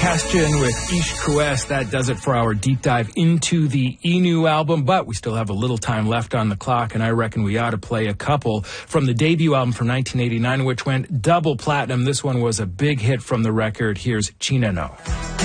Sebastian with Ish Quest. That does it for our deep dive into the Inu album, but we still have a little time left on the clock, and I reckon we ought to play a couple from the debut album from 1989, which went double platinum. This one was a big hit from the record. Here's China No.